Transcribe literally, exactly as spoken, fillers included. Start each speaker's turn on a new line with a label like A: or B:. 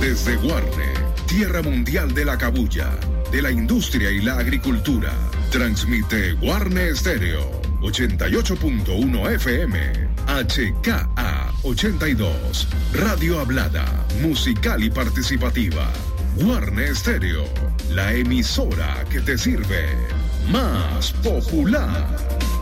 A: desde Guarne, tierra mundial de la cabuya, de la industria y la agricultura. Transmite Guarne Estéreo, ochenta y ocho punto uno F M, H K A ochenta y dos, Radio Hablada, musical y participativa. Guarne Estéreo, la emisora que te sirve. Más popular.